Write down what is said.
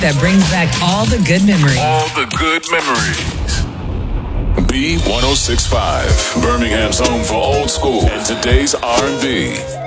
that brings back all the good memories. All the good memories. B1065, Birmingham's home for old school and today's R&B.